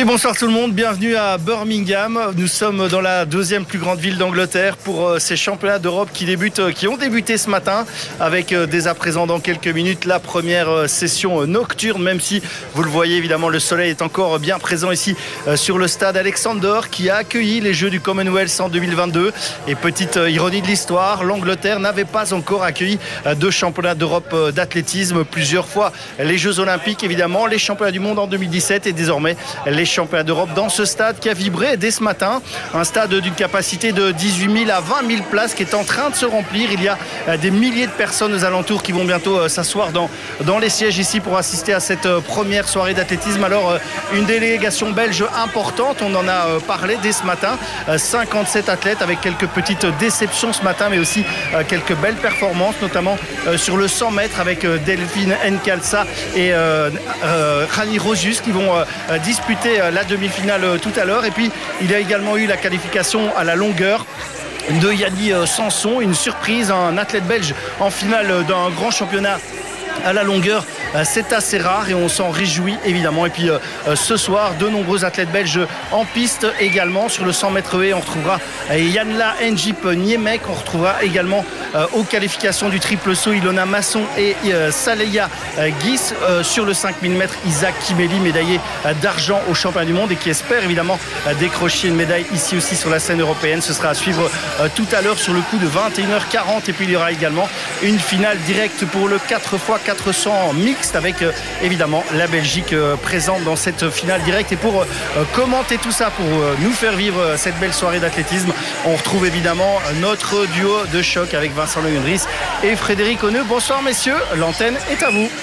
Et bonsoir tout le monde, bienvenue à Birmingham. Nous sommes dans la deuxième plus grande ville d'Angleterre pour ces championnats d'Europe qui ont débuté ce matin avec dès à présent dans quelques minutes la première session nocturne, même si vous le voyez évidemment le soleil est encore bien présent ici sur le stade Alexander qui a accueilli les Jeux du Commonwealth en 2022. Et petite ironie de l'histoire, l'Angleterre n'avait pas encore accueilli de championnats d'Europe d'athlétisme, plusieurs fois les Jeux Olympiques évidemment, les championnats du monde en 2017 et désormais les championnats d'Europe dans ce stade qui a vibré dès ce matin. Un stade d'une capacité de 18 000 à 20 000 places qui est en train de se remplir. Il y a des milliers de personnes aux alentours qui vont bientôt s'asseoir dans les sièges ici pour assister à cette première soirée d'athlétisme. Alors une délégation belge importante, on en a parlé dès ce matin. 57 athlètes avec quelques petites déceptions ce matin mais aussi quelques belles performances, notamment sur le 100 mètres avec Delphine Encalça et Rani Rosius qui vont disputer la demi-finale tout à l'heure. Et puis il y a également eu la qualification à la longueur de Yanni Sanson, une surprise, un athlète belge en finale d'un grand championnat à la longueur. C'est assez rare et on s'en réjouit évidemment. Et puis ce soir, de nombreux athlètes belges en piste également. Sur le 100 mètres haies, on retrouvera Yanla Njip Niemek. On retrouvera également aux qualifications du triple saut Ilona Masson et Saleya Guis. Sur le 5000 mètres, Isaac Kimeli, médaillé d'argent au championnat du monde et qui espère évidemment décrocher une médaille ici aussi sur la scène européenne. Ce sera à suivre tout à l'heure sur le coup de 21h40. Et puis il y aura également une finale directe pour le 4x400 mixte avec évidemment la Belgique présente dans cette finale directe. Et pour commenter tout ça, pour nous faire vivre cette belle soirée d'athlétisme, on retrouve évidemment notre duo de choc avec Vincent Le Gendris et Frédéric Oneux. Bonsoir messieurs, l'antenne est à vous.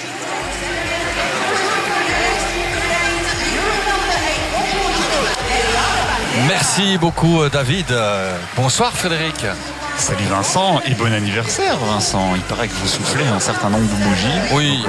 Merci beaucoup David. Bonsoir Frédéric. Salut Vincent et bon anniversaire Vincent. Il paraît que vous soufflez un certain nombre de bougies. Oui,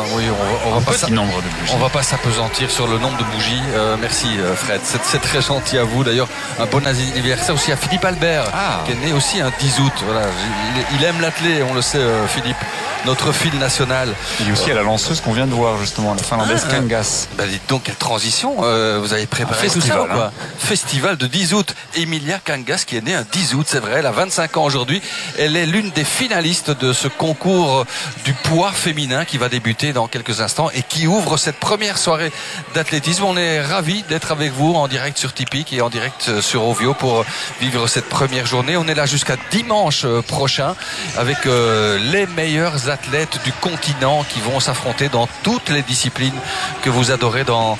on va pas s'apesantir sur le nombre de bougies. Merci Fred, c'est très gentil à vous. D'ailleurs, un bon anniversaire aussi à Philippe Albert, qui est né aussi un 10 août. Voilà, il aime l'athlé, on le sait Philippe, notre fil national. Il est aussi à la lanceuse qu'on vient de voir justement, la finlandaise Kangas. Bah dites donc, quelle transition. Vous avez préparé tout ça ou quoi? Festival de 10 août. Emilia Kangas qui est née un 10 août, c'est vrai, elle a 25 ans aujourd'hui. Elle est l'une des finalistes de ce concours du poids féminin qui va débuter dans quelques instants et qui ouvre cette première soirée d'athlétisme. On est ravis d'être avec vous en direct sur Tipeee et en direct sur Ovio pour vivre cette première journée. On est là jusqu'à dimanche prochain avec les meilleurs athlètes du continent qui vont s'affronter dans toutes les disciplines que vous adorez dans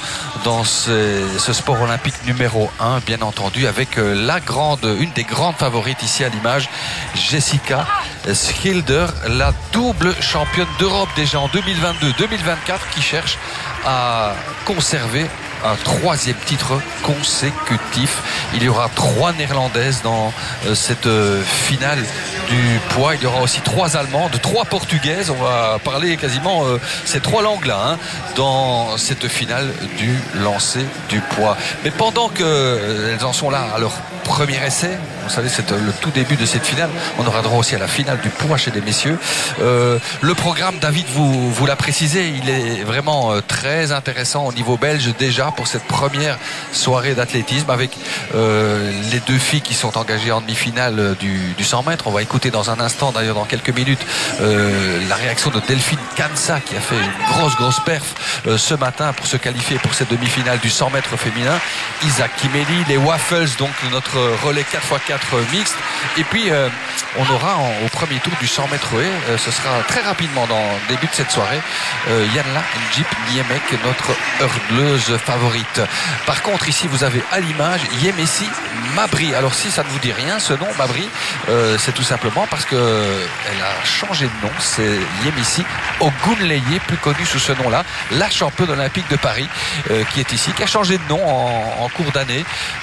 ce sport olympique numéro 1, bien entendu, avec une des grandes favorites ici à l'image, Jessica Schilder, la double championne d'Europe déjà en 2022-2024 qui cherche à conserver un troisième titre consécutif. Il y aura 3 Néerlandaises dans cette finale du poids. Il y aura aussi 3 Allemandes, 3 Portugaises. On va parler quasiment ces 3 langues-là dans cette finale du lancer du poids. Mais pendant qu'elles en sont là à leur premier essai, vous savez, c'est le tout début de cette finale, on aura droit aussi à la finale du poids chez les messieurs. Le programme, David vous l'a précisé, il est vraiment très intéressant au niveau belge déjà pour cette première soirée d'athlétisme avec les 2 filles qui sont engagées en demi-finale du 100 mètres. On va écouter dans un instant, d'ailleurs dans quelques minutes, la réaction de Delphine Encalça qui a fait une grosse perf ce matin pour se qualifier pour cette demi-finale du 100 mètres féminin. Isaac Kimeli, les Waffles, donc notre relais 4x4 mixte. Et puis on aura au premier tour du 100 mètres haies, ce sera très rapidement dans le début de cette soirée, Yanla Njip Niemek, notre hurdleuse favorite. Par contre ici vous avez à l'image Yemessi Mabry. Alors si ça ne vous dit rien ce nom Mabry, c'est tout simplement parce que elle a changé de nom. C'est Yemessi Ogunleye, plus connue sous ce nom là, la championne olympique de Paris qui est ici, qui a changé de nom en cours d'année.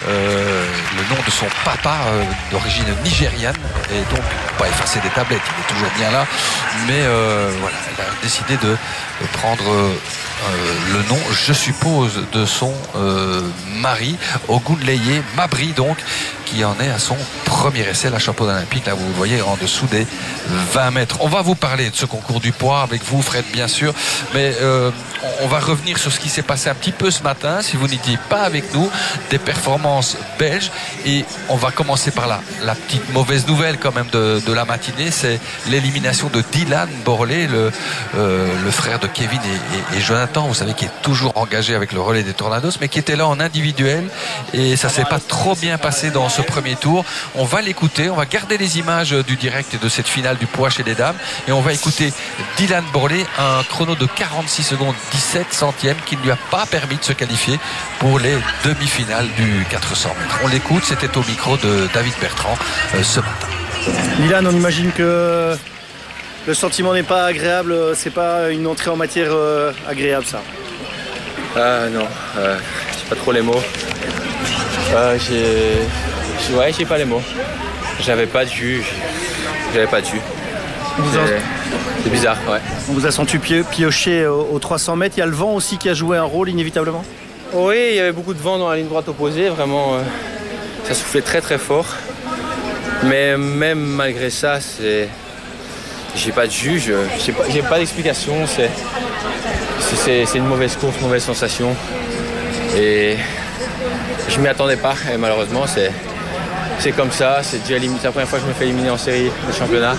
Le nom de son papa d'origine nigériane et donc pas effacé des tablettes, il est toujours bien là, mais voilà, elle a décidé de prendre le nom, je suppose, de son mari, Ogunleye Mabry, donc, qui en est à son premier essai, la championne olympique. Là, vous le voyez en dessous des 20 mètres. On va vous parler de ce concours du poids avec vous, Fred, bien sûr. Mais on va revenir sur ce qui s'est passé un petit peu ce matin, si vous n'étiez pas avec nous, des performances belges. Et on va commencer par la petite mauvaise nouvelle quand même de la matinée, c'est l'élimination de Dylan Borlée, le frère de Kevin et Jonathan, vous savez, qui est toujours engagé avec le relais des Tornados, mais qui était là en individuel, et ça s'est pas trop bien passé dans ce premier tour. On va l'écouter, on va garder les images du direct et de cette finale du poids chez les dames, et on va écouter Dylan Borlée, un chrono de 46 secondes 17 centièmes qui ne lui a pas permis de se qualifier pour les demi-finales du 400 mètres. On l'écoute, c'était au micro de David Bertrand ce matin. Dylan, on imagine que le sentiment n'est pas agréable, c'est pas une entrée en matière agréable, ça. Non, j'ai pas trop les mots. J'ai pas les mots. J'avais pas de jus. C'est bizarre, ouais. On vous a senti piocher aux 300 mètres. Il y a le vent aussi qui a joué un rôle inévitablement. Oui, il y avait beaucoup de vent dans la ligne droite opposée. Vraiment, ça soufflait très très fort. Mais même malgré ça, j'ai pas de juge. J'ai pas d'explication. C'est une mauvaise course, mauvaise sensation. Et je m'y attendais pas. Et malheureusement, c'est comme ça. C'est la première fois que je me fais éliminer en série de championnat.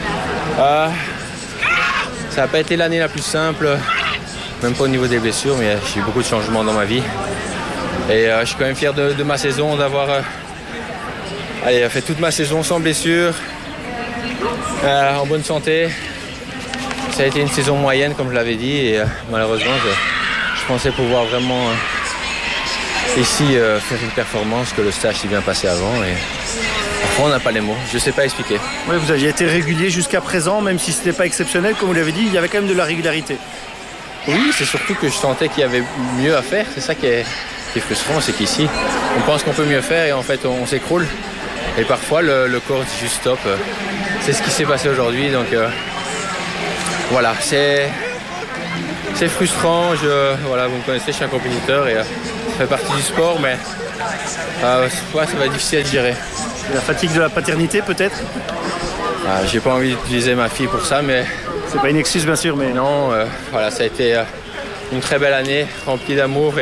Ça n'a pas été l'année la plus simple, même pas au niveau des blessures, mais j'ai eu beaucoup de changements dans ma vie. Et je suis quand même fier de ma saison, d'avoir fait toute ma saison sans blessure, en bonne santé. Ça a été une saison moyenne, comme je l'avais dit, et malheureusement, je pensais pouvoir vraiment ici faire une performance, que le stage s'est bien passé avant. Et parfois, on n'a pas les mots. Je ne sais pas expliquer. Oui, vous aviez été régulier jusqu'à présent, même si ce n'était pas exceptionnel, comme vous l'avez dit, il y avait quand même de la régularité. Oui, c'est surtout que je sentais qu'il y avait mieux à faire. C'est ça qui est frustrant, c'est qu'ici, on pense qu'on peut mieux faire et en fait, on s'écroule. Et parfois, le corps dit juste stop. C'est ce qui s'est passé aujourd'hui. Donc, voilà, c'est frustrant. Voilà, vous me connaissez, je suis un compétiteur et ça fait partie du sport, mais ça va être difficile à gérer. La fatigue de la paternité, peut-être? J'ai pas envie d'utiliser ma fille pour ça, mais c'est pas une excuse, bien sûr, mais non. Voilà, ça a été une très belle année, remplie d'amour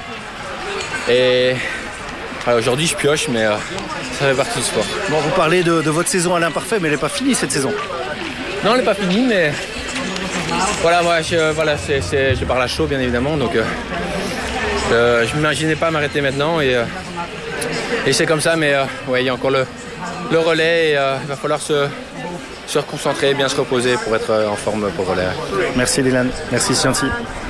et voilà, aujourd'hui je pioche, mais ça fait partie du sport. Bon, vous parlez de votre saison à l'imparfait, mais elle n'est pas finie cette saison. Non, elle n'est pas finie, mais voilà, moi, je parle à chaud, bien évidemment, donc je ne m'imaginais pas m'arrêter maintenant et c'est comme ça, mais ouais, il y a encore le relais et il va falloir se reconcentrer, bien se reposer pour être en forme pour le relais. Merci Dylan, merci Scienci.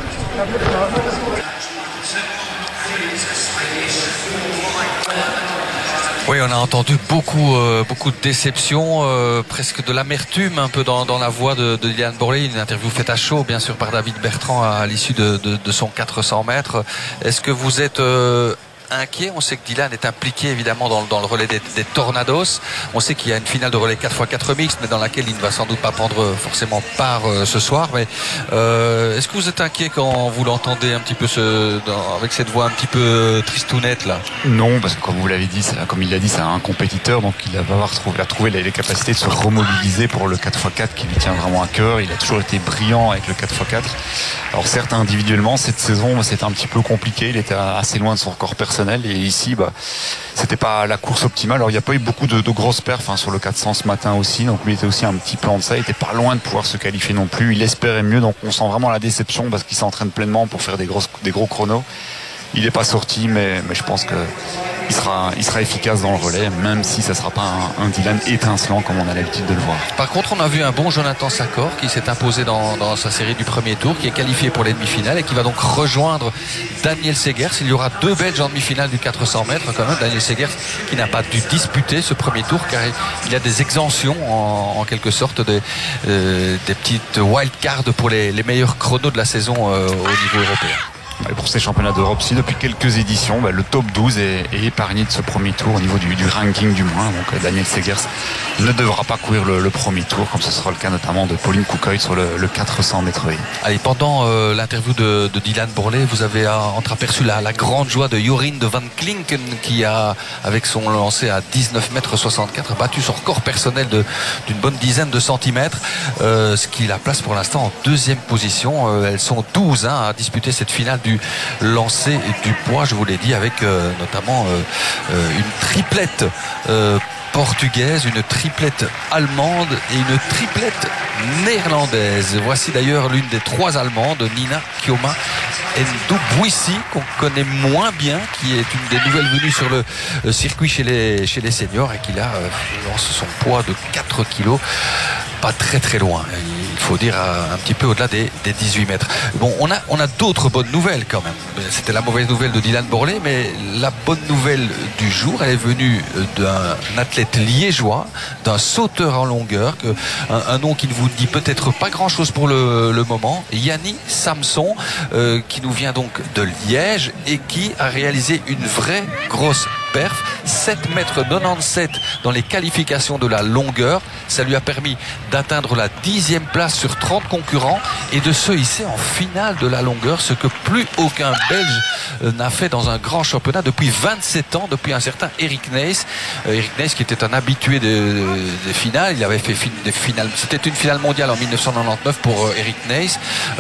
Oui, on a entendu beaucoup de déceptions, presque de l'amertume un peu dans la voix de Dylan Borlée. Une interview faite à chaud, bien sûr, par David Bertrand à l'issue de son 400 mètres. Est-ce que vous êtes inquiet? On sait que Dylan est impliqué évidemment dans le relais des Tornados. On sait qu'il y a une finale de relais 4x4 mixte, mais dans laquelle il ne va sans doute pas prendre forcément part ce soir. Mais est-ce que vous êtes inquiet quand vous l'entendez un petit peu avec cette voix un petit peu tristounette là? Non, parce que comme vous l'avez dit, comme il l'a dit, c'est un compétiteur, donc il a trouvé les capacités de se remobiliser pour le 4x4 qui lui tient vraiment à cœur. Il a toujours été brillant avec le 4x4. Alors certes, individuellement, cette saison, c'était un petit peu compliqué. Il était assez loin de son record personnel. Et ici, c'était pas la course optimale. Alors il n'y a pas eu beaucoup de grosses perfs sur le 400 ce matin aussi, donc lui était aussi un petit peu en deçà. Il était pas loin de pouvoir se qualifier non plus. Il espérait mieux, donc on sent vraiment la déception parce qu'il s'entraîne pleinement pour faire des gros chronos. Il n'est pas sorti, mais je pense que il sera efficace dans le relais, même si ça ne sera pas un Dylan étincelant comme on a l'habitude de le voir. Par contre, on a vu un bon Jonathan Sakor qui s'est imposé dans sa série du premier tour, qui est qualifié pour les demi-finales et qui va donc rejoindre Daniel Segers. Il y aura deux Belges en demi-finale du 400 mètres quand même. Daniel Segers qui n'a pas dû disputer ce premier tour car il a des exemptions en quelque sorte, des petites wildcards pour les meilleurs chronos de la saison au niveau européen. Et pour ces championnats d'Europe-ci, depuis quelques éditions, le top 12 est épargné de ce premier tour au niveau du ranking du moins. Donc Daniel Segers ne devra pas courir le premier tour, comme ce sera le cas notamment de Pauline Coucouille sur le 400 mètres. Allez, pendant l'interview de Dylan Bourlet, vous avez entreaperçu la grande joie de Jorien de Van Klinken qui a, avec son lancé à 19,64 m, battu son record personnel d'une bonne dizaine de centimètres, ce qui la place pour l'instant en deuxième position. Elles sont 12 à disputer cette finale du lancer du poids, je vous l'ai dit, avec notamment une triplette portugaise, une triplette allemande et une triplette néerlandaise. Voici d'ailleurs l'une des 3 allemandes, Nina Kioma Ndoubuissi, qu'on connaît moins bien, qui est une des nouvelles venues sur le circuit chez les seniors et qui là lance son poids de 4 kilos. Pas très très loin, il faut dire un petit peu au-delà des 18 mètres. Bon, on a d'autres bonnes nouvelles quand même. C'était la mauvaise nouvelle de Dylan Bourlet, mais la bonne nouvelle du jour, elle est venue d'un athlète liégeois, d'un sauteur en longueur, un nom qui ne vous dit peut-être pas grand-chose pour le moment, Yanni Samson, qui nous vient donc de Liège et qui a réalisé une vraie grosse perf, 7,97 m dans les qualifications de la longueur. Ça lui a permis d'atteindre la 10e place sur 30 concurrents et de se hisser en finale de la longueur, ce que plus aucun Belge n'a fait dans un grand championnat depuis 27 ans, depuis un certain Eric Nys. Eric Nys qui était un habitué des finales, il avait fait des finales, c'était une finale mondiale en 1999 pour Eric Nys.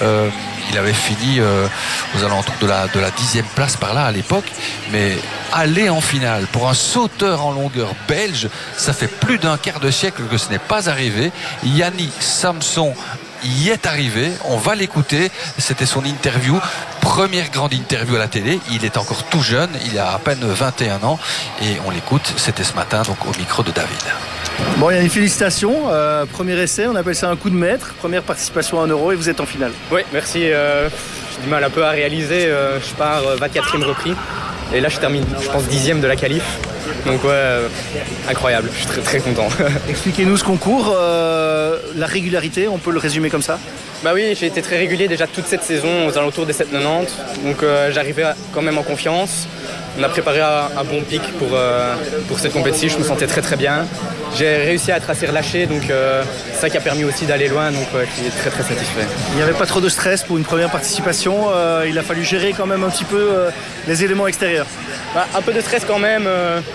Il avait fini aux alentours de la 10e place par là à l'époque, mais aller en finale pour un sauteur en longueur belge, ça fait plus d'un quart de siècle que ce n'est pas arrivé. Yanni Samson y est arrivé, on va l'écouter, c'était son interview, première grande interview à la télé, il est encore tout jeune, il a à peine 21 ans et on l'écoute, c'était ce matin donc au micro de David. Bon, il y a une félicitation, premier essai, on appelle ça un coup de maître, première participation à un euro et vous êtes en finale. Oui, merci, j'ai du mal un peu à réaliser, je pars 24e repris et là je termine, je pense 10e de la qualif. Donc ouais, incroyable, je suis très très content. Expliquez-nous ce concours, la régularité, on peut le résumer comme ça? Bah oui, j'ai été très régulier déjà toute cette saison aux alentours des 7,90, donc j'arrivais quand même en confiance. On a préparé un bon pic pour cette compétition, je me sentais très très bien. J'ai réussi à être assez relâché, donc c'est ça qui a permis aussi d'aller loin, donc je suis très très satisfait. Il n'y avait pas trop de stress pour une première participation, il a fallu gérer quand même un petit peu les éléments extérieurs. Bah, un peu de stress quand même,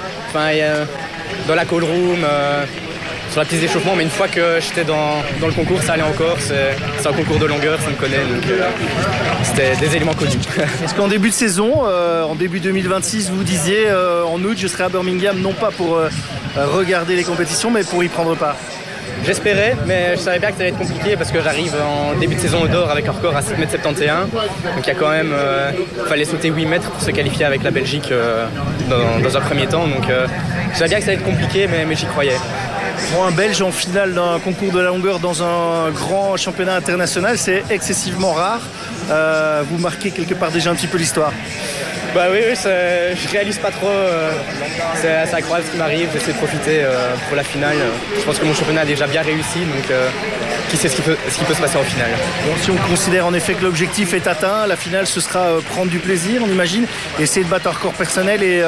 dans la call room, sur la piste d'échauffement, mais une fois que j'étais dans le concours, ça allait encore. C'est un concours de longueur, ça me connaît, donc c'était des éléments connus. Est-ce qu'en début de saison, en début 2026, vous disiez en août, je serai à Birmingham, non pas pour regarder les compétitions, mais pour y prendre part? J'espérais, mais je savais bien que ça allait être compliqué parce que j'arrive en début de saison au d'or avec un record à 7,71 m. Donc il y a quand même, fallait sauter 8 mètres pour se qualifier avec la Belgique dans un premier temps. Donc je savais bien que ça allait être compliqué, mais j'y croyais. Pour un Belge en finale d'un concours de la longueur dans un grand championnat international, c'est excessivement rare. Vous marquez quelque part déjà un petit peu l'histoire. Bah oui, je réalise pas trop. C'est incroyable ce qui m'arrive. J'essaie de profiter pour la finale. Je pense que mon championnat a déjà bien réussi, donc qui sait ce qui peut se passer en finale. Bon, si on considère en effet que l'objectif est atteint, la finale ce sera prendre du plaisir, on imagine, essayer de battre un record personnel et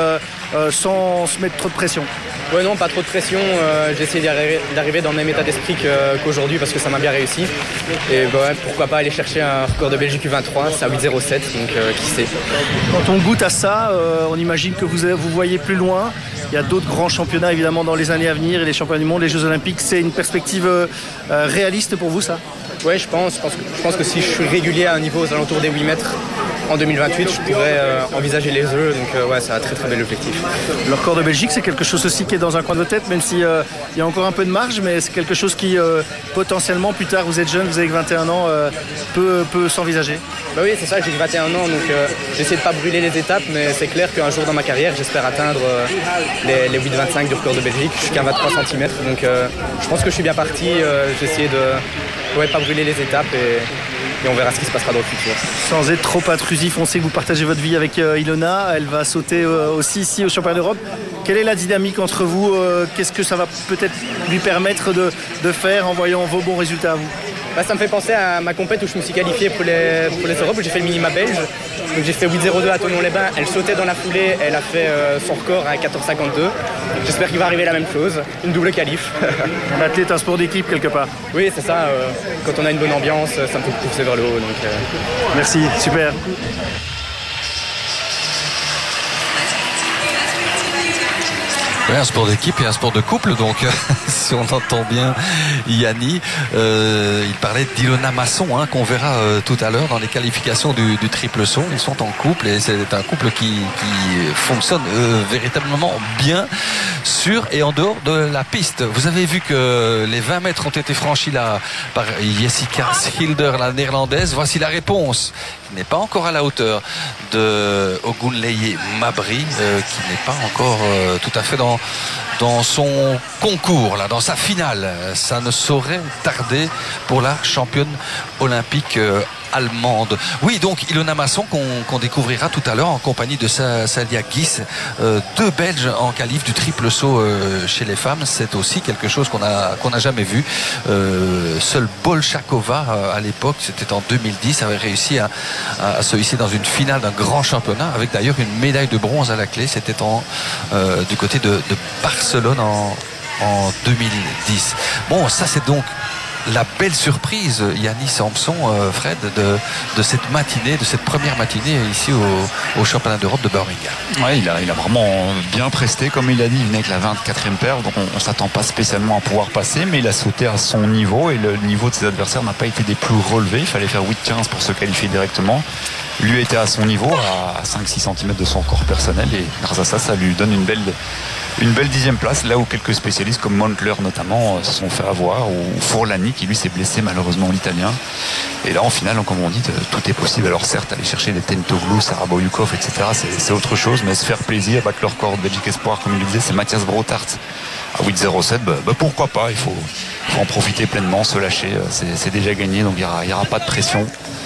sans se mettre trop de pression. Ouais, non, pas trop de pression. J'ai essayé d'arriver dans le même état d'esprit qu'aujourd'hui parce que ça m'a bien réussi. Et bah, ouais, pourquoi pas aller chercher un record de Belgique U23, c'est à 8,07, donc qui sait. Quand on goûte à ça, on imagine que vous voyez plus loin. Il y a d'autres grands championnats évidemment dans les années à venir et les championnats du monde, les Jeux Olympiques. C'est une perspective réaliste pour vous, ça? Oui, je pense que si je suis régulier à un niveau aux alentours des 8 mètres en 2028, je pourrais envisager les Jeux. Donc ouais, c'est un très très bel objectif. Le record de Belgique, c'est quelque chose aussi qui est dans un coin de votre tête, même s'il y a encore un peu de marge, mais c'est quelque chose qui potentiellement, plus tard, vous êtes jeune, vous avez 21 ans, peut s'envisager. Bah oui, c'est ça, j'ai 21 ans, donc j'essaie de ne pas brûler les étapes, mais c'est clair qu'un jour dans ma carrière, j'espère atteindre les 8,25 du record de Belgique. Je suis qu'à 23 cm, donc je pense que je suis bien parti. J'ai essayé de pas brûler les étapes et on verra ce qui se passera dans le futur. Sans être trop intrusif, on sait que vous partagez votre vie avec Ilona, elle va sauter aussi ici au Championnat d'Europe. Quelle est la dynamique entre vous? Qu'est-ce que ça va peut-être lui permettre de faire en voyant vos bons résultats à vous? Ça me fait penser à ma compète où je me suis qualifié pour les Europes, où j'ai fait le minima belge. Donc j'ai fait 8,02 à Thonon-les-Bains. Elle sautait dans la foulée, elle a fait son record à 14,52. J'espère qu'il va arriver la même chose, une double qualif. L'athlète, un sport d'équipe quelque part. Oui, c'est ça. Quand on a une bonne ambiance, ça me fait pousser vers le haut. Donc, Merci, super. Oui, un sport d'équipe et un sport de couple, donc si on entend bien Yanni, il parlait d'Ilona Masson, qu'on verra tout à l'heure dans les qualifications du triple saut. Ils sont en couple et c'est un couple qui fonctionne véritablement bien sur et en dehors de la piste. Vous avez vu que les 20 mètres ont été franchis là par Jessica Schilder, la néerlandaise. Voici la réponse, qui n'est pas encore à la hauteur de Ogunleye Mabry, qui n'est pas encore tout à fait dans son concours, là, dans sa finale. Ça ne saurait tarder pour la championne olympique allemande. Oui, donc Ilona Masson qu'on découvrira tout à l'heure en compagnie de Salia Guis, deux Belges en qualif du triple saut chez les femmes. C'est aussi quelque chose qu'on a jamais vu. Seule Bolshakova à l'époque, c'était en 2010, avait réussi à se hisser dans une finale d'un grand championnat, avec d'ailleurs une médaille de bronze à la clé. C'était du côté de Barcelone en 2010. Bon, ça c'est donc la belle surprise, Yanni Samson, Fred, de cette matinée, de cette première matinée ici au championnat d'Europe de Birmingham. Ouais, il a vraiment bien presté, comme il a dit, il venait avec la 24e paire, donc on ne s'attend pas spécialement à pouvoir passer, mais il a sauté à son niveau et le niveau de ses adversaires n'a pas été des plus relevés. Il fallait faire 8-15 pour se qualifier directement. Lui était à son niveau, à 5-6 cm de son corps personnel, et grâce à ça lui donne une belle 10e place, là où quelques spécialistes comme Montler notamment se sont fait avoir, ou Forlani qui lui s'est blessé malheureusement, l'Italien. Et là en finale, comme on dit, tout est possible. Alors certes, aller chercher des Tentoglou, Sarah Boyukov, etc., c'est autre chose, mais se faire plaisir, battre leur record de Belgique Espoir, comme il le disait, c'est Mathias Brotart à 8,07, pourquoi pas, il faut en profiter pleinement, se lâcher, c'est déjà gagné, donc il n'y aura pas de pression.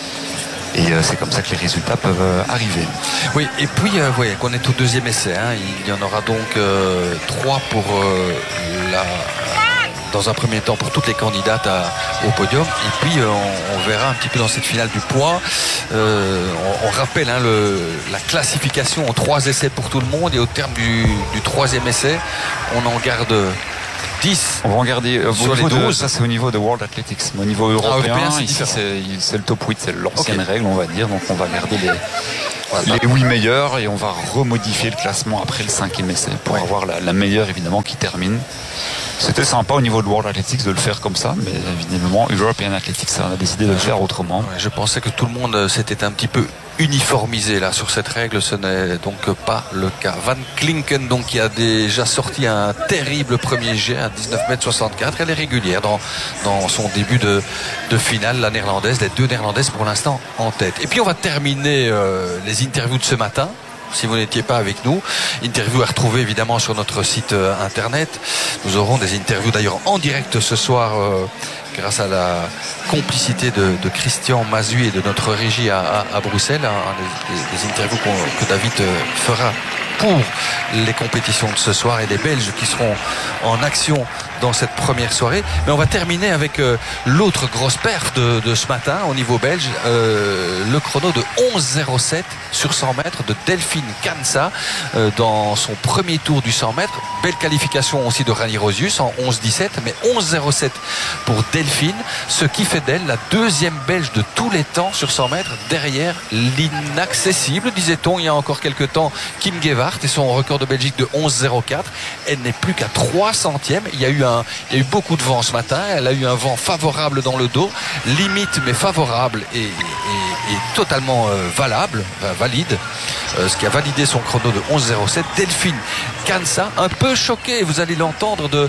Et c'est comme ça que les résultats peuvent arriver. Oui, et puis vous voyez qu'on est au deuxième essai. Il y en aura donc 3 pour dans un premier temps pour toutes les candidates au podium. Et puis on verra un petit peu dans cette finale du poids. On rappelle la classification en 3 essais pour tout le monde. Et au terme du 3e essai, on en garde 10. On va regarder sur les 12. Ça c'est au niveau de World Athletics. Mais au niveau européen, ici c'est le top 8, c'est l'ancienne règle, on va dire. Donc on va garder les 8 meilleurs et on va remodifier le classement après le 5e essai pour avoir la meilleure évidemment qui termine. C'était sympa au niveau de World Athletics de le faire comme ça, mais évidemment European Athletics a décidé de le faire autrement. Ouais, je pensais que tout le monde s'était un petit peu uniformisé là sur cette règle, ce n'est donc pas le cas. Van Klinken donc qui a déjà sorti un terrible premier jet à 19,64 m. Elle est régulière dans son début de finale, la néerlandaise, les 2 néerlandaises pour l'instant en tête. Et puis on va terminer les interviews de ce matin. Si vous n'étiez pas avec nous, interview à retrouver évidemment sur notre site internet. Nous aurons des interviews d'ailleurs en direct ce soir grâce à la complicité de Christian Mazu et de notre régie à Bruxelles. Des interviews que David fera pour les compétitions de ce soir et les Belges qui seront en action dans cette première soirée. Mais on va terminer avec l'autre grosse perf de ce matin au niveau belge, le chrono de 11,07 sur 100 mètres de Delphine Kansa dans son premier tour du 100 mètres. Belle qualification aussi de Rani Rosius en 11,17, mais 11,07 pour Delphine, ce qui fait d'elle la 2e belge de tous les temps sur 100 mètres, derrière l'inaccessible, disait-on il y a encore quelques temps, Kim Gewart et son record de Belgique de 11,04. Elle n'est plus qu'à 3 centièmes. Il y a eu beaucoup de vent ce matin. Elle a eu un vent favorable dans le dos, limite mais favorable et totalement valide, ce qui a validé son chrono de 11,07. Delphine Kansa, un peu choquée, vous allez l'entendre, de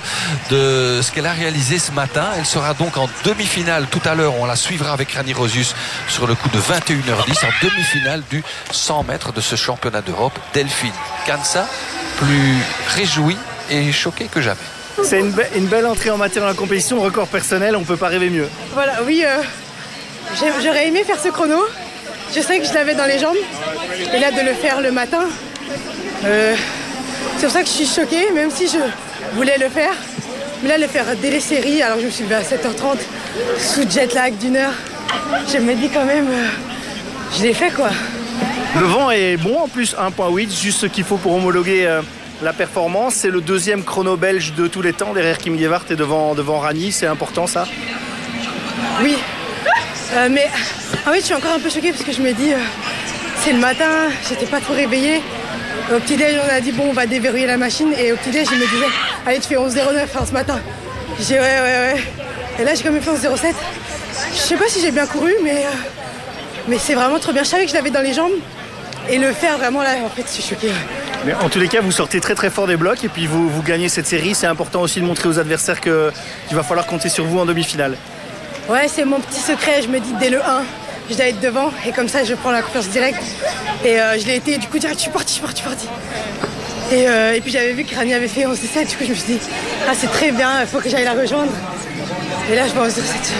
ce qu'elle a réalisé ce matin. Elle sera donc en demi-finale tout à l'heure. On la suivra avec Rani Rosius sur le coup de 21h10 en demi-finale du 100 mètres de ce championnat d'Europe. Delphine Kansa, plus réjouie et choquée que jamais. C'est une belle entrée en matière dans la compétition, record personnel, on ne peut pas rêver mieux. Voilà, oui, j'aurais aimé faire ce chrono. Je sais que je l'avais dans les jambes. Et là, de le faire le matin, c'est pour ça que je suis choquée, même si je voulais le faire. Mais là, le faire dès les séries, alors je me suis levée à 7h30 sous jet lag d'1 heure. Je me dis quand même, je l'ai fait quoi. Le vent est bon en plus, 1.8, juste ce qu'il faut pour homologuer la performance. C'est le deuxième chrono belge de tous les temps derrière Kim Gewart et devant Rani. C'est important ça? Oui, mais en fait je suis encore un peu choquée parce que je me dis c'est le matin, j'étais pas trop réveillée. Au petit-déj on a dit bon on va déverrouiller la machine et au petit-déj il me disait allez tu fais 11.09 ce matin. J'ai dit ouais. Et là j'ai quand même fait 11.07. Je sais pas si j'ai bien couru mais c'est vraiment trop bien. Je savais que je l'avais dans les jambes et le faire vraiment là en fait je suis choquée. Mais en tous les cas vous sortez très très fort des blocs et puis vous gagnez cette série. C'est important aussi de montrer aux adversaires qu'il va falloir compter sur vous en demi-finale. Ouais, c'est mon petit secret. Je me dis dès le 1, je dois être devant et comme ça, je prends la confiance directe. Et je l'ai été, du coup, direct, je suis parti. Et puis j'avais vu que Rani avait fait 11.17, du coup, je me suis dit, ah, c'est très bien, il faut que j'aille la rejoindre. Et là, je vais 11.07.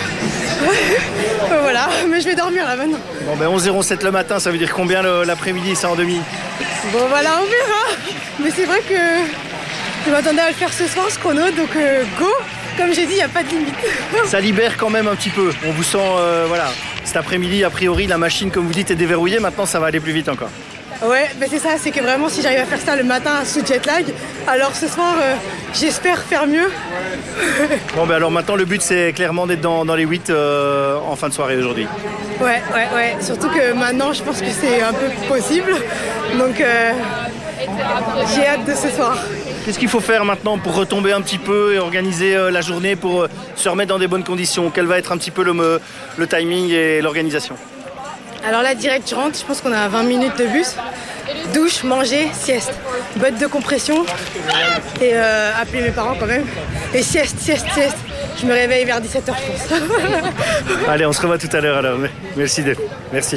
Voilà, mais je vais dormir là maintenant. Bon, ben 11.07 le matin, ça veut dire combien l'après-midi, ça en demi? Bon, voilà, on verra. Mais c'est vrai que je m'attendais à le faire ce soir, ce chrono, donc go. Comme j'ai dit, il n'y a pas de limite. Ça libère quand même un petit peu. On vous sent, voilà, cet après-midi, a priori, la machine, comme vous dites, est déverrouillée. Maintenant, ça va aller plus vite encore. Ouais, mais c'est ça, c'est que vraiment, si j'arrive à faire ça le matin sous jet lag, alors ce soir, j'espère faire mieux. Bon, ben alors maintenant, le but, c'est clairement d'être dans les 8 en fin de soirée aujourd'hui. Ouais. Surtout que maintenant, je pense que c'est un peu possible. Donc, j'ai hâte de ce soir. Qu'est-ce qu'il faut faire maintenant pour retomber un petit peu et organiser la journée pour se remettre dans des bonnes conditions? Quel va être un petit peu le timing et l'organisation? Alors là, direct, je rentre. Je pense qu'on a 20 minutes de bus. Douche, manger, sieste. Botte de compression. Et appeler mes parents quand même. Et sieste. Je me réveille vers 17h, je pense. Allez, on se revoit tout à l'heure alors. Merci Dave. Merci.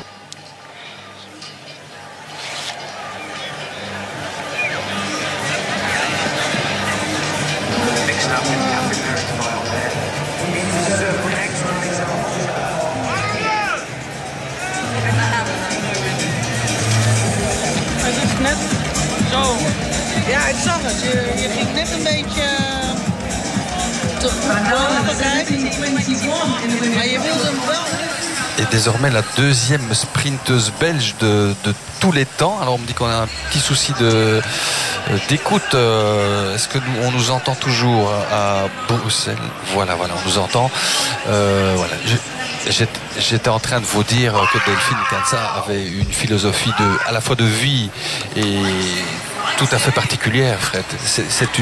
Ja, ik zag het. Je ging net een beetje maar je wilde hem wel. Et désormais la deuxième sprinteuse belge de tous les temps. Alors on me dit qu'on a un petit souci d'écoute. Est-ce que on nous entend toujours à Bruxelles? Voilà, on nous entend. Voilà. J'étais en train de vous dire que Delphine Kansa avait une philosophie à la fois de vie et tout à fait particulière, Fred. C'est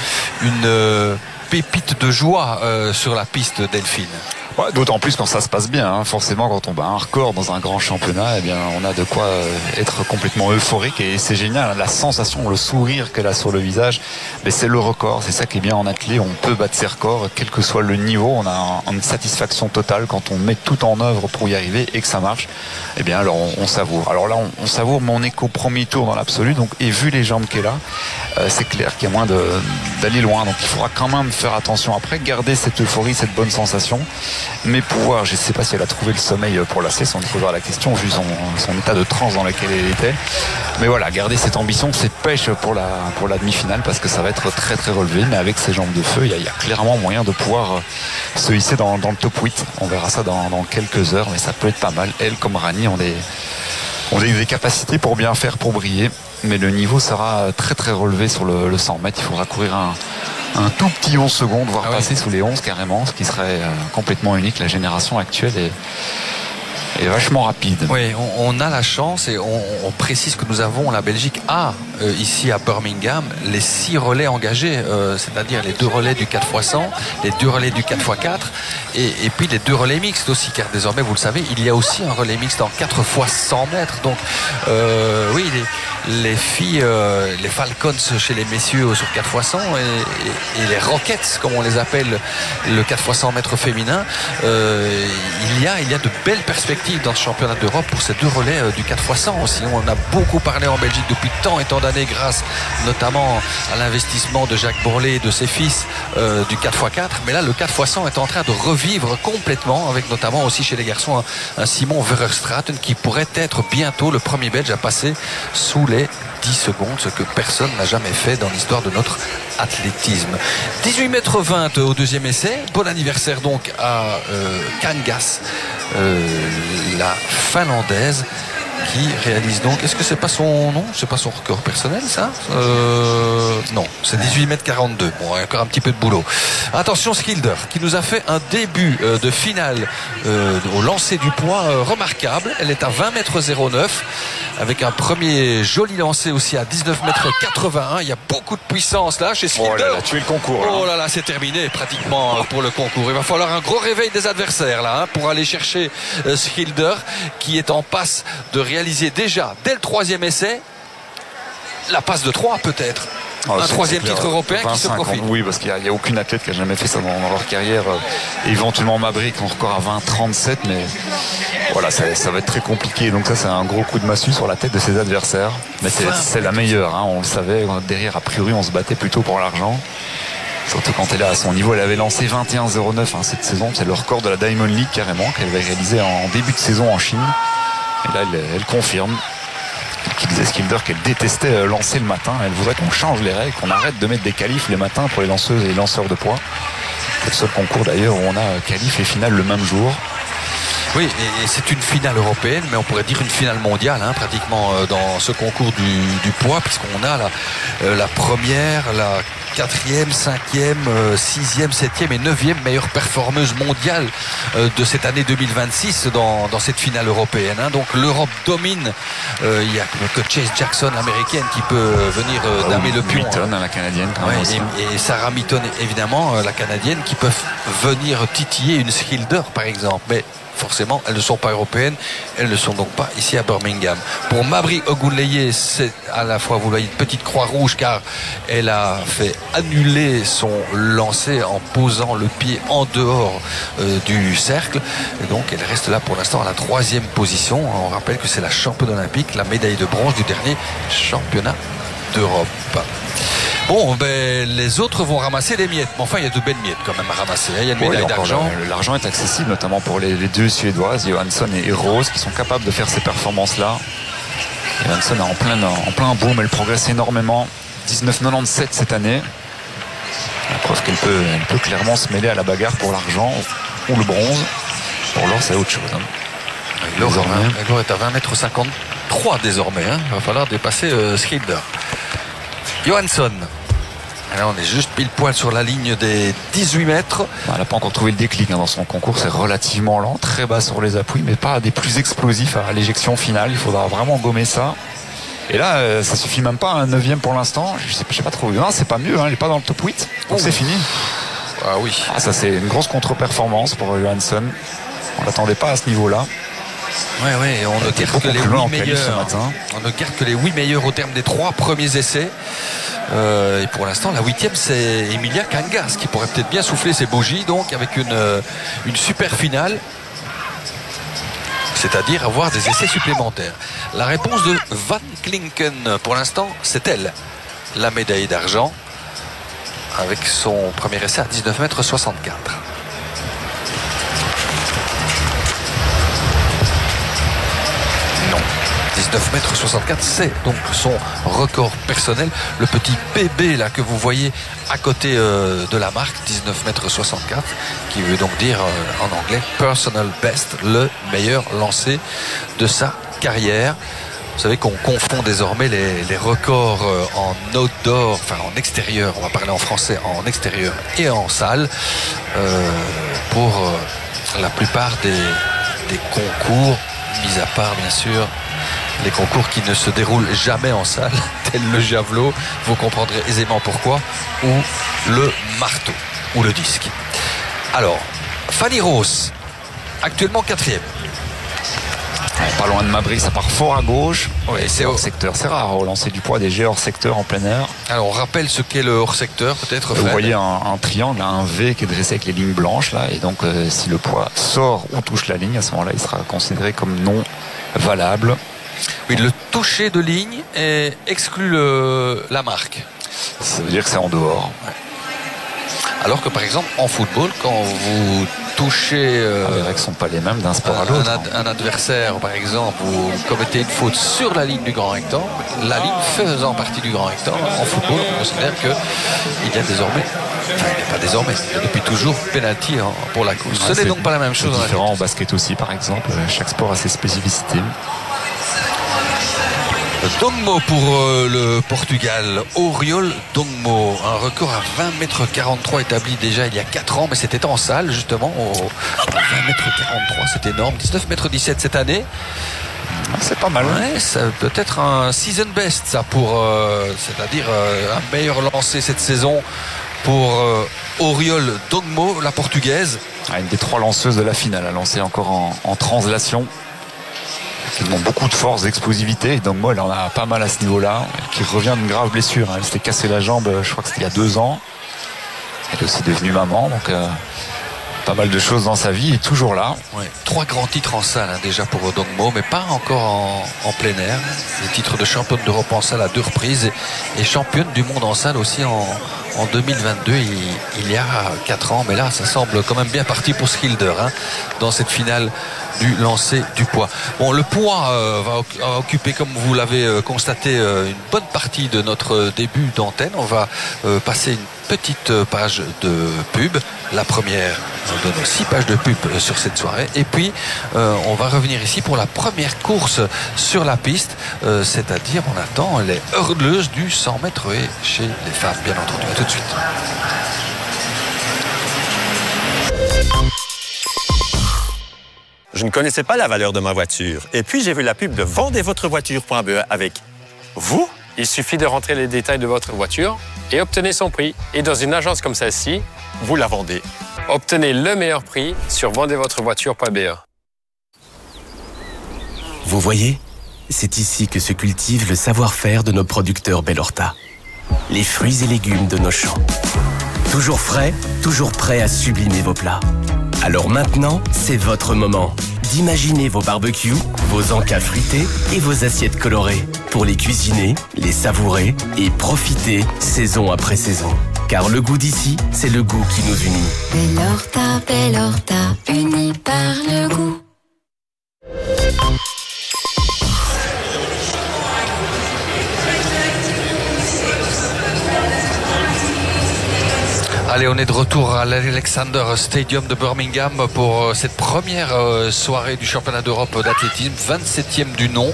une pépite de joie sur la piste, Delphine. Ouais, d'autant plus quand ça se passe bien, hein. Forcément quand on bat un record dans un grand championnat, eh bien on a de quoi être complètement euphorique et c'est génial, la sensation, le sourire qu'elle a sur le visage, mais c'est le record, c'est ça qui est bien en athlée, on peut battre ses records quel que soit le niveau, on a une satisfaction totale quand on met tout en œuvre pour y arriver et que ça marche. Eh bien alors on savoure. Alors là on savoure, mais on est qu'au premier tour dans l'absolu, donc et vu les jambes qu'elle a, c'est clair qu'il y a moins d'aller loin, donc il faudra quand même faire attention après, garder cette euphorie, cette bonne sensation. Mais pouvoir, je ne sais pas si elle a trouvé le sommeil pour la cesse, on se posera la question vu son état de transe dans lequel elle était. Mais voilà, garder cette ambition, cette pêche pour la demi-finale parce que ça va être très très relevé. Mais avec ses jambes de feu, il y a clairement moyen de pouvoir se hisser dans le top 8. On verra ça dans quelques heures, mais ça peut être pas mal. Elle comme Rani ont des capacités pour bien faire, pour briller. Mais le niveau sera très très relevé sur le 100 mètres. Il faudra courir un tout petit 11 secondes, voire passer sous les 11 carrément, ce qui serait complètement unique. La génération actuelle est vachement rapide. Oui, on a la chance et on précise que nous avons, la Belgique a ici à Birmingham les 6 relais engagés, c'est-à-dire les 2 relais du 4x100, les 2 relais du 4x4 et puis les 2 relais mixtes aussi, car désormais vous le savez, il y a aussi un relais mixte en 4x100 mètres. Donc oui, les filles, les Falcons chez les messieurs sur 4x100 et les Rockets comme on les appelle, le 4x100 mètres féminin, il y a de belles perspectives dans ce championnat d'Europe pour ces 2 relais du 4x100 aussi. On a beaucoup parlé en Belgique depuis tant et tant d'années année grâce notamment à l'investissement de Jacques Bourlet et de ses fils du 4x4. Mais là, le 4x100 est en train de revivre complètement, avec notamment aussi chez les garçons un Simon Verstraeten qui pourrait être bientôt le premier Belge à passer sous les 10 secondes, ce que personne n'a jamais fait dans l'histoire de notre athlétisme. 18,20 m au deuxième essai. Bon anniversaire donc à Kangas, la finlandaise, qui réalise donc, est-ce que c'est pas son nom, c'est pas son record personnel ça, non, c'est 18,42 m. Bon, il y a encore un petit peu de boulot. Attention, Schilder qui nous a fait un début de finale au lancer du poids remarquable. Elle est à 20,09 m avec un premier joli lancer aussi à 19,81 m. Il y a beaucoup de puissance là chez Schilder. Oh là là, tué le concours. Oh là là, c'est terminé pratiquement pour le concours. Il va falloir un gros réveil des adversaires là, pour aller chercher Schilder qui est en passe de réaliser déjà dès le troisième essai la passe de 3 peut-être. Un troisième titre européen 25, qui se profile. Oui, parce qu'il n'y a aucune athlète qui a jamais fait ça dans leur carrière. Éventuellement Mabry qui ont encore à 20,37, mais voilà, ça va être très compliqué. Donc ça, c'est un gros coup de massue sur la tête de ses adversaires. Mais c'est la meilleure, hein, on le savait. Derrière, a priori, on se battait plutôt pour l'argent. Surtout quand elle est à son niveau. Elle avait lancé 21,09 cette saison. C'est le record de la Diamond League carrément, qu'elle avait réalisé en début de saison en Chine. Et là, elle confirme. Qui disait Schilder qu'elle détestait lancer le matin. Elle voudrait qu'on change les règles, qu'on arrête de mettre des qualifs les matins pour les lanceuses et les lanceurs de poids. C'est le seul concours d'ailleurs où on a qualif et finale le même jour. Oui, et c'est une finale européenne, mais on pourrait dire une finale mondiale, hein, pratiquement dans ce concours du poids, puisqu'on a la première, la 4e, 5e, 6e, 7e et 9e meilleure performeuse mondiale de cette année 2026 dans cette finale européenne. Hein. Donc l'Europe domine. Il n'y a que Chase Jackson, l'américaine, qui peut venir damer le pion. Mitton, la canadienne. Et Sarah Mitton, évidemment, la canadienne, qui peuvent venir titiller une Schilder, par exemple. Mais forcément, elles ne sont pas européennes, elles ne sont donc pas ici à Birmingham. Pour Mabry Ogunleye, c'est à la fois, vous voyez, une petite croix rouge car elle a fait annuler son lancer en posant le pied en dehors du cercle. Et donc, elle reste là pour l'instant à la 3e position. On rappelle que c'est la championne olympique, la médaille de bronze du dernier championnat d'Europe. Bon, ben, les autres vont ramasser les miettes. Mais enfin, il y a de belles miettes quand même à ramasser. Il y a une médaille d'argent. L'argent est accessible, notamment pour les deux Suédoises, Johansson et Rose, qui sont capables de faire ces performances-là. Johansson est en plein boom. Elle progresse énormément. 19,97 cette année. La preuve qu'elle peut clairement se mêler à la bagarre pour l'argent ou le bronze. Pour l'or, c'est autre chose. Hein. L'or est à 20,53 m désormais. Hein. Il va falloir dépasser Schilder. Johansson. Alors on est juste pile poil sur la ligne des 18 mètres. Elle n'a pas encore trouvé le déclic dans son concours. C'est relativement lent, très bas sur les appuis, mais pas des plus explosifs à l'éjection finale. Il faudra vraiment gommer ça. Et là, ça suffit même pas à un 9e pour l'instant. Je sais pas trop. Non, c'est pas mieux. Hein. Elle n'est pas dans le top 8. Donc c'est fini. Ah oui. Ça c'est une grosse contre-performance pour Johansson. On l'attendait pas à ce niveau-là. Oui, on ne garde que les 8 meilleurs. On ne garde que les 8 meilleurs au terme des 3 premiers essais. Et pour l'instant, la 8e, c'est Emilia Kangas qui pourrait peut-être bien souffler ses bougies, donc avec une super finale. C'est-à-dire avoir des essais supplémentaires. La réponse de Van Klinken, pour l'instant, c'est elle. La médaille d'argent avec son premier essai à 19,64 m. Non. 19,64 m, c'est donc son record personnel. Le petit PB là que vous voyez à côté de la marque, 19,64 m, qui veut donc dire en anglais personal best, le meilleur lancé de sa carrière. Vous savez qu'on confond désormais les records en outdoor, enfin en extérieur, on va parler en français, en extérieur et en salle, pour la plupart des concours, mis à part bien sûr les concours qui ne se déroulent jamais en salle, tel le javelot, vous comprendrez aisément pourquoi, ou le marteau, ou le disque. Alors, Fanny Rose, actuellement 4e. Pas loin de Mabry, ça part fort à gauche. Oui, c'est hors secteur. C'est rare au lancer du poids des jets hors secteur en plein air. Alors on rappelle ce qu'est le hors secteur, peut-être. Vous voyez un triangle, un V qui est dressé avec les lignes blanches là, et donc si le poids sort ou touche la ligne, à ce moment-là, il sera considéré comme non valable. Oui, le toucher de ligne exclut la marque. Ça veut dire que c'est en dehors. Ouais. Alors que par exemple en football, quand vous touchez les règles ne sont pas les mêmes d'un sport à l'autre. Un adversaire, par exemple, vous commettez une faute sur la ligne du grand rectangle, la ligne faisant partie du grand rectangle, en football, on considère qu'il y a désormais, enfin il n'y a pas désormais, il y a depuis toujours penalty pour la course. Ce n'est donc pas la même chose. C'est différent en basket aussi, par exemple. Chaque sport a ses spécificités. Dongmo pour le Portugal. Oriol Dongmo, un record à 20,43 m établi déjà il y a 4 ans, mais c'était en salle justement. 20,43 m, c'est énorme. 19,17 m cette année. C'est pas mal. Ouais, ça peut être un season best, ça, pour, c'est-à-dire un meilleur lancé cette saison pour Oriol Dongmo, la portugaise. Une des 3 lanceuses de la finale, a lancé encore en translation. Qui demande beaucoup de force, d'explosivité. Et donc moi, elle en a pas mal à ce niveau-là. Qui revient d'une grave blessure. Elle s'était cassé la jambe, je crois que c'était il y a 2 ans. Elle est aussi devenue maman. Donc pas mal de choses dans sa vie. Et toujours là. Ouais, 3 grands titres en salle déjà pour Dongmo, mais pas encore en plein air. Les titres de championne d'Europe en salle à 2 reprises. Et championne du monde en salle aussi en 2022, il y a 4 ans. Mais là, ça semble quand même bien parti pour Schilder dans cette finale du lancer du poids. Bon, le poids va occuper, comme vous l'avez constaté, une bonne partie de notre début d'antenne. On va passer une petite page de pub, la première de nos 6 pages de pub sur cette soirée, et puis on va revenir ici pour la première course sur la piste, c'est-à-dire on attend les hurleuses du 100 mètres et chez les femmes, bien entendu. À tout de suite. Je ne connaissais pas la valeur de ma voiture. Et puis, j'ai vu la pub de vendezvotrevoiture.be avec vous. Il suffit de rentrer les détails de votre voiture et obtenez son prix. Et dans une agence comme celle-ci, vous la vendez. Obtenez le meilleur prix sur vendezvotrevoiture.be. Vous voyez, c'est ici que se cultive le savoir-faire de nos producteurs Bellorta. Les fruits et légumes de nos champs. Toujours frais, toujours prêts à sublimer vos plats. Alors maintenant, c'est votre moment d'imaginer vos barbecues, vos encas fruités et vos assiettes colorées pour les cuisiner, les savourer et profiter saison après saison. Car le goût d'ici, c'est le goût qui nous unit. Bellorta, Bellorta, unis par le goût. Allez, on est de retour à l'Alexander Stadium de Birmingham pour cette première soirée du championnat d'Europe d'athlétisme, 27e du nom.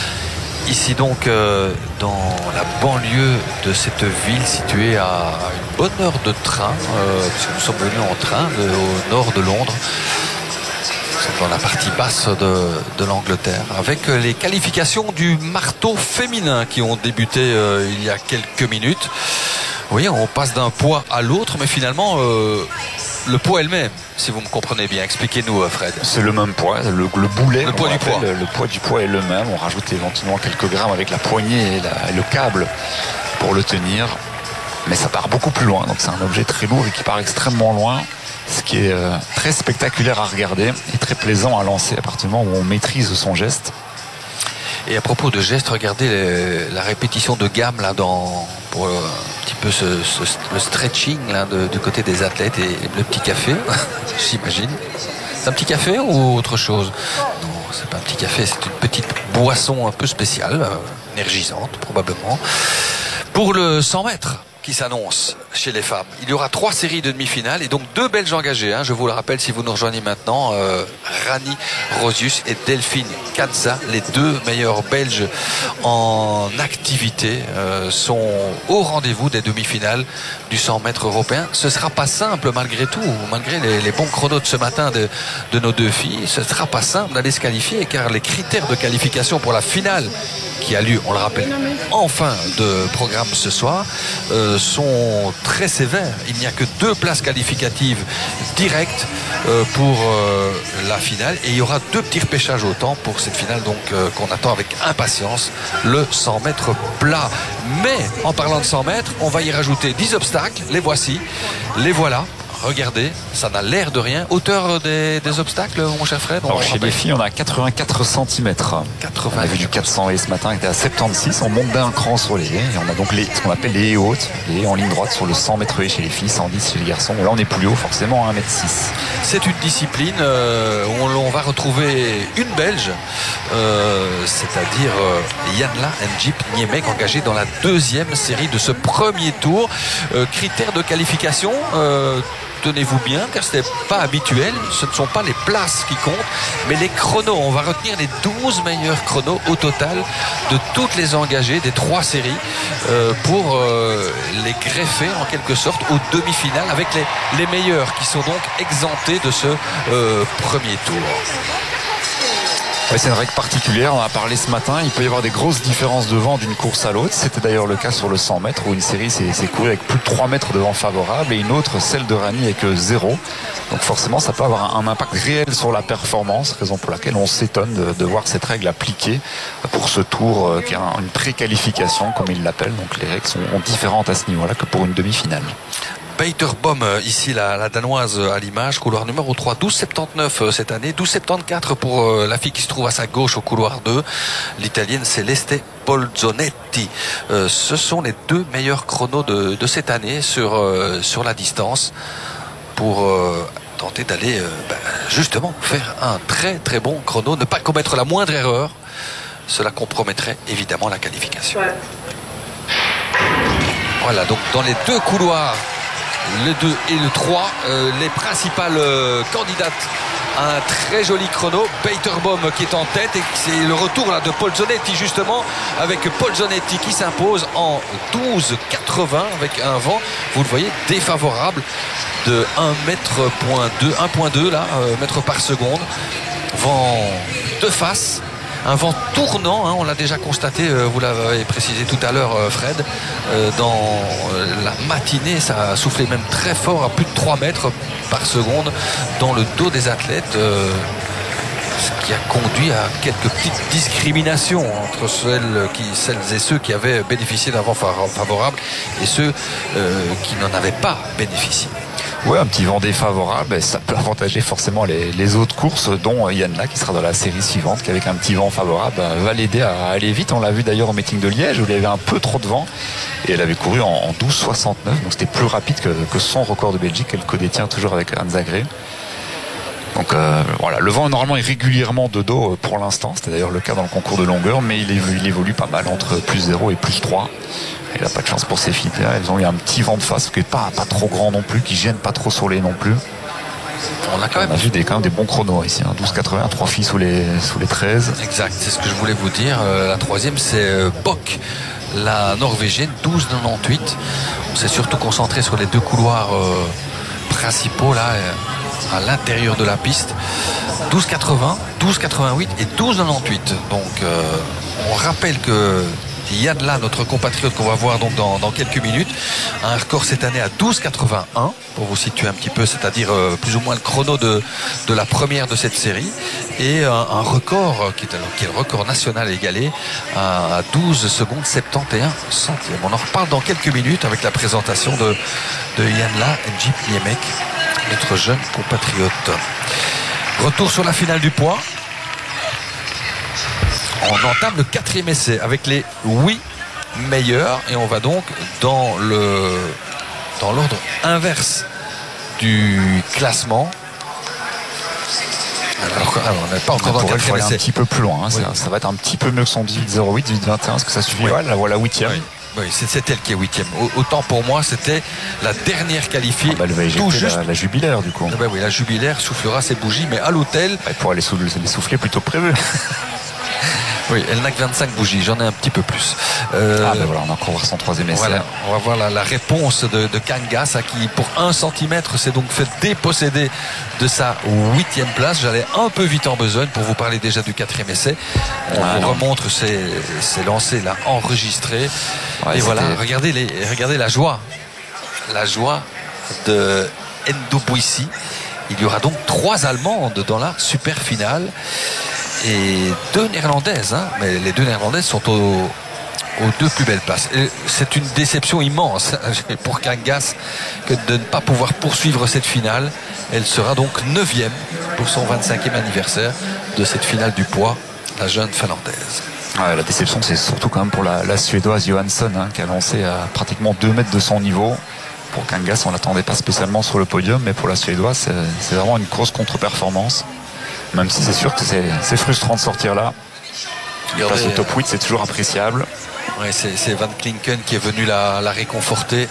Ici donc dans la banlieue de cette ville située à une bonne heure de train, puisque nous sommes venus en train au nord de Londres. Nous sommes dans la partie basse de l'Angleterre, avec les qualifications du marteau féminin qui ont débuté il y a quelques minutes. Oui, on passe d'un poids à l'autre, mais finalement, le poids est le même, si vous me comprenez bien. Expliquez-nous, Fred. C'est le même poids, le boulet. Le poids du poids. Le poids du poids est le même. On rajoute éventuellement quelques grammes avec la poignée et le câble pour le tenir. Mais ça part beaucoup plus loin. Donc c'est un objet très lourd et qui part extrêmement loin. Ce qui est très spectaculaire à regarder et très plaisant à lancer à partir du moment où on maîtrise son geste. Et à propos de gestes, regardez la répétition de gamme là pour un petit peu le stretching là du côté des athlètes et le petit café, j'imagine. C'est un petit café ou autre chose? Non, c'est pas un petit café, c'est une petite boisson un peu spéciale, énergisante probablement. Pour le 100 mètres qui s'annonce chez les femmes. Il y aura 3 séries de demi-finales et donc 2 Belges engagés. Je vous le rappelle si vous nous rejoignez maintenant, Rani Rosius et Delphine Kanza, les 2 meilleurs Belges en activité, sont au rendez-vous des demi-finales du 100 mètres européen. Ce sera pas simple malgré tout, malgré les bons chronos de ce matin de nos 2 filles. Ce sera pas simple d'aller se qualifier car les critères de qualification pour la finale qui a lieu, on le rappelle, en fin de programme ce soir, sont très sévères. Il n'y a que 2 places qualificatives directes pour la finale et il y aura 2 petits repêchages au temps pour cette finale donc qu'on attend avec impatience, le 100 mètres plat. Mais en parlant de 100 mètres, on va y rajouter 10 obstacles, les voici, les voilà. regardez, ça n'a l'air de rien. Hauteur des obstacles, mon cher Fred? Alors chez les filles, on a 84 cm. On a vu du 400 haies ce matin qui était à 76. On monte d'un cran sur les haies et on a donc ce qu'on appelle les haies hautes, les haies en ligne droite sur le 100 mètres haies chez les filles, 110 chez les garçons. Là, on est plus haut, forcément, à 1m6. C'est une discipline où on va retrouver une Belge, c'est-à-dire Yanla Njip Niemek, engagée dans la deuxième série de ce premier tour. Critères de qualification, tenez-vous bien, car ce n'est pas habituel, ce ne sont pas les places qui comptent, mais les chronos. On va retenir les 12 meilleurs chronos au total de toutes les engagées des 3 séries pour les greffer en quelque sorte aux demi-finales avec les meilleurs qui sont donc exemptés de ce premier tour. Ouais, c'est une règle particulière, on en a parlé ce matin. Il peut y avoir des grosses différences de vent d'une course à l'autre. C'était d'ailleurs le cas sur le 100 mètres où une série s'est courue avec plus de 3 mètres de vent favorable et une autre, celle de Rani, avec 0. Donc forcément ça peut avoir un impact réel sur la performance, raison pour laquelle on s'étonne de voir cette règle appliquée pour ce tour qui est une pré-qualification comme ils l'appellent. Donc les règles sont différentes à ce niveau-là que pour une demi-finale. Peiterbom, ici la danoise à l'image, couloir numéro 3, 12,79 cette année, 12,74 pour la fille qui se trouve à sa gauche au couloir 2, l'italienne Celeste Polzonetti. Ce sont les 2 meilleurs chronos de cette année sur la distance pour tenter d'aller justement faire un très très bon chrono, ne pas commettre la moindre erreur, cela compromettrait évidemment la qualification. Voilà, donc dans les 2 couloirs, le 2 et le 3, les principales candidates à un très joli chrono. Peiterbom qui est en tête et c'est le retour là de Polzonetti justement, avec Polzonetti qui s'impose en 12,80 avec un vent, vous le voyez, défavorable de 1,2 là, mètres par seconde. Vent de face. Un vent tournant, hein, on l'a déjà constaté, vous l'avez précisé tout à l'heure Fred, dans la matinée ça a soufflé même très fort à plus de 3 mètres par seconde dans le dos des athlètes, ce qui a conduit à quelques petites discriminations entre celles et ceux qui avaient bénéficié d'un vent favorable et ceux qui n'en avaient pas bénéficié. Ouais, un petit vent défavorable, ça peut avantager forcément les autres courses, dont Yanla qui sera dans la série suivante, qui avec un petit vent favorable va l'aider à aller vite. On l'a vu d'ailleurs au meeting de Liège où il y avait un peu trop de vent et elle avait couru en 12,69, donc c'était plus rapide que son record de Belgique qu'elle co-détient toujours avec Anne Zagré. Donc voilà, le vent normalement est régulièrement de dos pour l'instant, c'était d'ailleurs le cas dans le concours de longueur, mais il évolue pas mal entre plus 0 et plus 3. Il n'a pas de chance pour ces filles. Elles ont eu un petit vent de face qui n'est pas trop grand non plus, qui gêne pas trop sur les non plus. On a quand même vu quand même des bons chronos ici, hein. 12,80, 3 filles sous les 13. Exact, c'est ce que je voulais vous dire. La troisième c'est Bock, la norvégienne, 12,98. On s'est surtout concentré sur les 2 couloirs principaux là, à l'intérieur de la piste. 12,80, 12,88 et 12,98. Donc on rappelle que Yanla, notre compatriote qu'on va voir donc dans quelques minutes, a un record cette année à 12,81 pour vous situer un petit peu, c'est-à-dire plus ou moins le chrono de la première de cette série, et un record qui est le record national égalé à 12 secondes 71 centièmes. On en reparle dans quelques minutes avec la présentation de Yanla Njip Niemek, notre jeune compatriote. Retour sur la finale du poids. On entame le 4e essai avec les 8 meilleurs et on va donc dans l'ordre inverse du classement. Alors on n'est pas encore dans le 4e essai. Un petit peu plus loin, hein. Oui. Ça va être un petit peu mieux que son 18,08, 18,21, est-ce que ça suffit? Ouais, la voilà 8e. Oui, c'est elle qui est 8e. Autant pour moi, c'était la dernière qualifiée. Elle va éjecter la jubilaire du coup. Oui, la jubilaire soufflera ses bougies, mais à l'hôtel. Elle pourra les souffler plutôt que prévu. Oui, elle n'a que 25 bougies, j'en ai un petit peu plus. Voilà, on va encore voir son 3e essai. Voilà, on va voir la réponse de Kangas, qui pour 1 centimètre s'est donc fait déposséder de sa 8e place. J'allais un peu vite en besogne pour vous parler déjà du 4e essai. On vous remontre ces lancers là enregistrés. Ouais, et voilà, regardez la joie. La joie de Ndobouissi. Il y aura donc 3 Allemandes dans la super finale. Et 2 Néerlandaises, hein, mais les 2 Néerlandaises sont aux 2 plus belles places. Et c'est une déception immense pour Kangas que de ne pas pouvoir poursuivre cette finale. Elle sera donc 9e pour son 25e anniversaire de cette finale du poids, la jeune finlandaise. Ouais, la déception, c'est surtout quand même pour la Suédoise Johansson, qui a lancé à pratiquement 2 mètres de son niveau. Pour Kangas, on ne l'attendait pas spécialement sur le podium, mais pour la Suédoise, c'est vraiment une grosse contre-performance. Même si c'est sûr que c'est frustrant de sortir là. Place au top 8, c'est toujours appréciable. Ouais, c'est Van Klinken qui est venu la réconforter.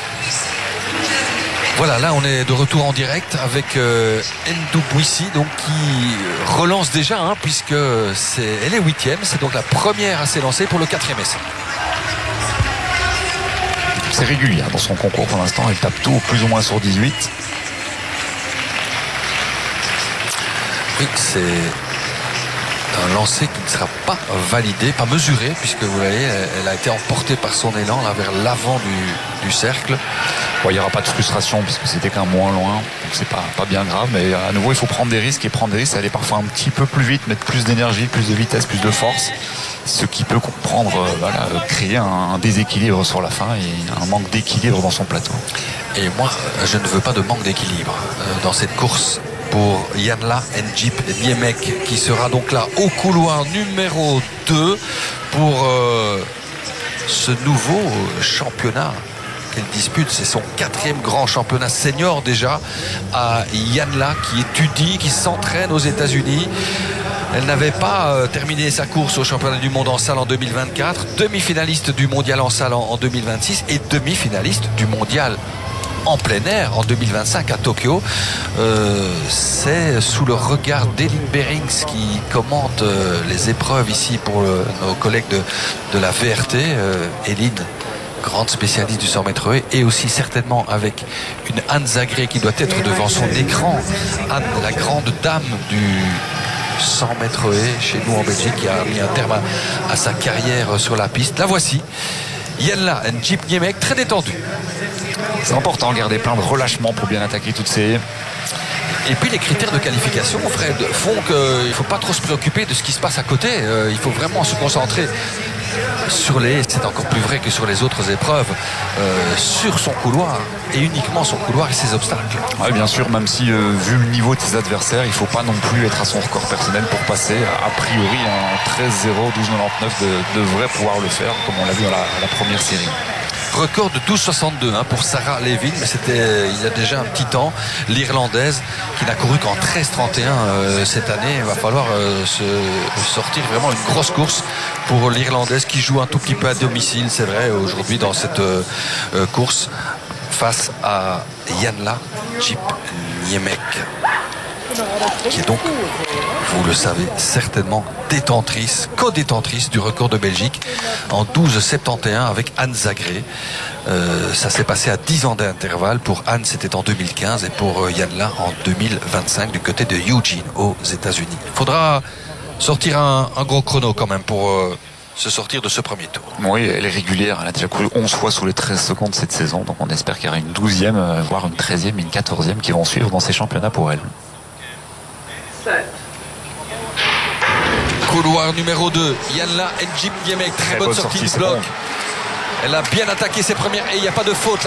Voilà, là on est de retour en direct avec Ndoubuissi, donc qui relance déjà, puisque elle est 8e, c'est donc la première à s'élancer pour le 4e essai. C'est régulier dans son concours pour l'instant, elle tape tout plus ou moins sur 18. Oui, c'est un lancer qui ne sera pas validé, pas mesuré, puisque vous voyez, elle a été emportée par son élan là, vers l'avant du cercle. Bon, il n'y aura pas de frustration puisque c'était quand même moins loin, donc c'est pas bien grave, mais à nouveau il faut prendre des risques, et prendre des risques, aller parfois un petit peu plus vite, mettre plus d'énergie, plus de vitesse, plus de force, ce qui peut créer un déséquilibre sur la fin et un manque d'équilibre dans son plateau. Et moi je ne veux pas de manque d'équilibre dans cette course pour Janla Njip Niemek, qui sera donc là au couloir numéro 2 pour ce nouveau championnat qu'elle dispute. C'est son 4e grand championnat senior déjà à Janla, qui étudie, qui s'entraîne aux États-Unis. Elle n'avait pas terminé sa course au championnat du monde en salle en 2024, demi-finaliste du mondial en salle en 2026 et demi-finaliste du mondial en plein air en 2025 à Tokyo. C'est sous le regard d'Elin Behrings qui commente les épreuves ici pour nos collègues de la VRT. Elin, grande spécialiste du 100 mètres haies, et aussi certainement avec une Anne Zagré qui doit être devant son écran. Anne, la grande dame du 100 mètres haies chez nous en Belgique, qui a mis un terme à sa carrière sur la piste. La voici, Janla Njip Niemek, très détendue. C'est important de garder plein de relâchement pour bien attaquer toutes ces haies. Et puis les critères de qualification, Fred, font qu'il ne faut pas trop se préoccuper de ce qui se passe à côté. Il faut vraiment se concentrer sur les haies, c'est encore plus vrai que sur les autres épreuves, sur son couloir, et uniquement son couloir et ses obstacles. Oui, bien sûr, même si vu le niveau de ses adversaires, il ne faut pas non plus être à son record personnel pour passer. A priori, un 13-0, 12-99 devrait pouvoir le faire, comme on l'a vu dans la première série. Record de 12,62 pour Sarah Levin, mais c'était il y a déjà un petit temps. L'Irlandaise qui n'a couru qu'en 13,31 cette année. Il va falloir se sortir vraiment une grosse course pour l'Irlandaise qui joue un tout petit peu à domicile, c'est vrai, aujourd'hui dans cette course face à Janla Njip Niemek, qui est donc, vous le savez certainement, co-détentrice du record de Belgique en 12,71 avec Anne Zagré. Ça s'est passé à 10 ans d'intervalle. Pour Anne, c'était en 2015, et pour Janla en 2025 du côté de Eugene aux États-Unis. Il faudra sortir un gros chrono quand même pour se sortir de ce premier tour. Oui, elle est régulière, elle a déjà couru 11 fois sous les 13 secondes cette saison, donc on espère qu'il y aura une 12e, voire une 13e et une 14e qui vont suivre dans ces championnats pour elle. Couloir numéro 2, Janla Njip Niemek, très bonne sortie du bloc. Elle a bien attaqué ses premières, et il n'y a pas de faute